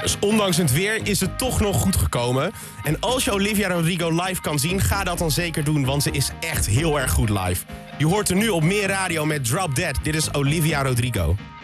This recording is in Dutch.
Dus ondanks het weer is het toch nog goed gekomen. En als je Olivia Rodrigo live kan zien, ga dat dan zeker doen, want ze is echt heel erg goed live. Je hoort er nu op Meer Radio met Drop Dead. Dit is Olivia Rodrigo.